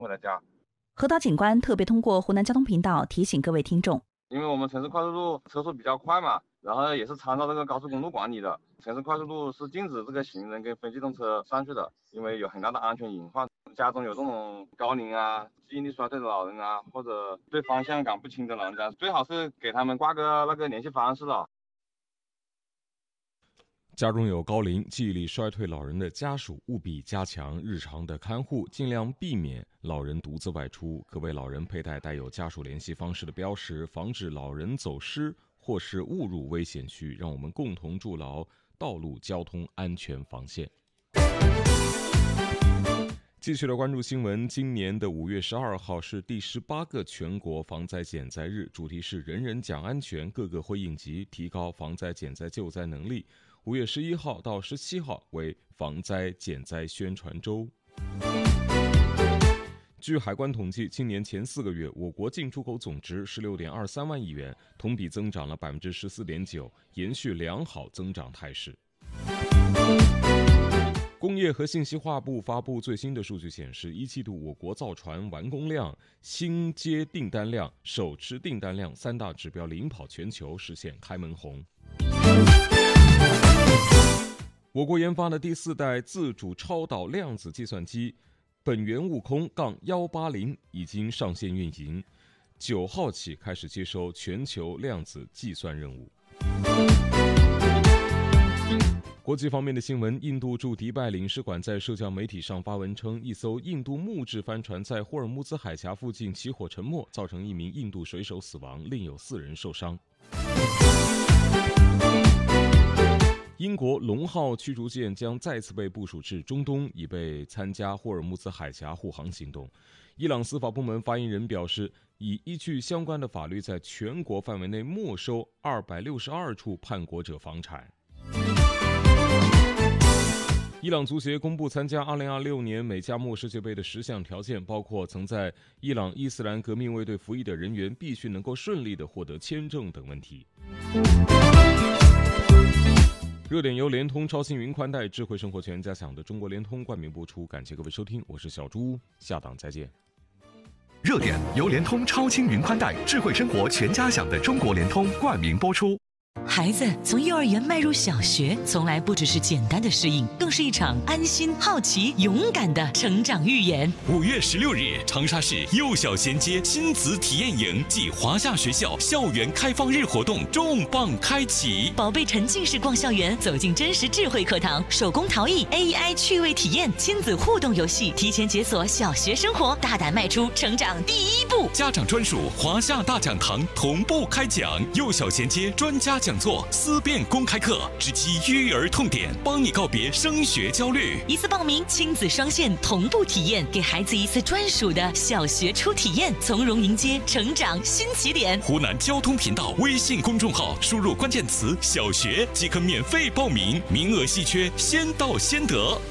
回到家。 何导警官特别通过湖南交通频道提醒各位听众， 因为我们城市快速路车速比较快嘛，然后也是参照这个高速公路管理的。城市快速路是禁止这个行人跟非机动车上去的，因为有很大的安全隐患。家中有这种高龄啊、记忆力衰退的老人啊，或者对方向感不清的老人家，最好是给他们挂个那个联系方式了。 家中有高龄、记忆力衰退老人的家属，务必加强日常的看护，尽量避免老人独自外出，可为老人佩戴带有家属联系方式的标识，防止老人走失或是误入危险区。让我们共同筑牢道路交通安全防线。继续来关注新闻，今年的5月12号是第18个全国防灾减灾日，主题是人人讲安全，个个会应急，提高防灾减灾救灾能力。5月11号到17号为防灾减灾宣传周。据海关统计，今年前4个月，我国进出口总值16.23万亿元，同比增长了14.9%，延续良好增长态势。工业和信息化部发布最新的数据显示，1季度我国造船完工量、新接订单量、手持订单量3大指标领跑全球，实现开门红。我国研发的第4代自主超导量子计算机本源悟空-180已经上线运营，9号起开始接收全球量子计算任务。国际方面的新闻，印度驻迪拜领事馆在社交媒体上发文称，一艘印度木质帆船在霍尔木兹海峡附近起火沉没，造成1名印度水手死亡，另有4人受伤。英国龙号驱逐舰将再次被部署至中东，以备参加霍尔木兹海峡护航行动。伊朗司法部门发言人表示，已依据相关的法律在全国范围内没收262处叛国者房产。伊朗足协公布参加2026年美加墨世界杯的10项条件，包括曾在伊朗伊斯兰革命卫队服役的人员必须能够顺利地获得签证等问题。热点由联通超星云宽带智慧生活全家享的中国联通冠名播出，感谢各位收听，我是小朱，下档再见。 热点由联通超轻云宽带智慧生活全家享的中国联通冠名播出。 孩子从幼儿园迈入小学，从来不只是简单的适应，更是一场安心、好奇、勇敢的成长寓言。 5月16日，长沙市幼小衔接亲子体验营暨华夏学校校园开放日活动重磅开启， 宝贝沉浸式逛校园，走进真实智慧课堂，手工陶艺、AI 趣味体验、亲子互动游戏，提前解锁小学生活，大胆迈出成长第一步。 家长专属华夏大讲堂同步开讲，幼小衔接专家讲座、思辨公开课，直击育儿痛点，帮你告别升学焦虑。 一次报名，亲子双线同步体验，给孩子一次专属的小学初体验，从容迎接成长新起点。 湖南交通频道微信公众号输入关键词“小学”即可免费报名，名额稀缺，先到先得。